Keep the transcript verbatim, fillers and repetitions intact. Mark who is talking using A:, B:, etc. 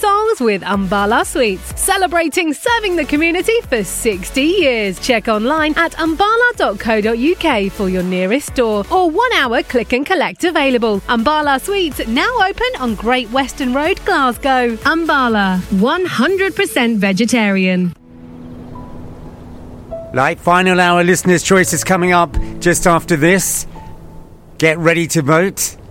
A: songs with Umbala Sweets, celebrating serving the community for sixty years. Check online at umbala dot co dot uk for your nearest store or one hour click and collect available. Umbala Sweets now open on Great Western Road, Glasgow. Umbala, one hundred percent vegetarian.
B: Like final hour listeners' choice is coming up just after this. Get ready to vote.